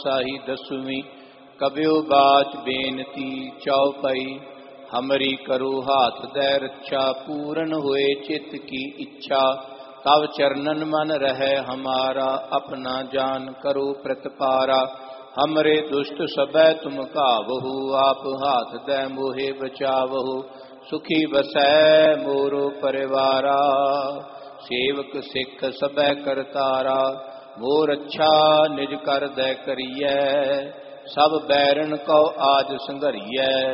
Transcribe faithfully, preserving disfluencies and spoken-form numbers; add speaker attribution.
Speaker 1: साही दसवीं कब्यो बाच बेनती चौपाई। हमरी करो हाथ दै रक्षा पूरन होए चित्त की इच्छा। तब चरणन मन रहे हमारा अपना जान करो प्रतिपारा। हमरे दुष्ट सबै तुम कावहु आप हाथ दै मोहे बचावहु। सुखी बसै मोरो परिवारा सेवक सिख सबै करतारा। मोर अच्छा निज कर दै करियै सब बैरन को आज संघरियै।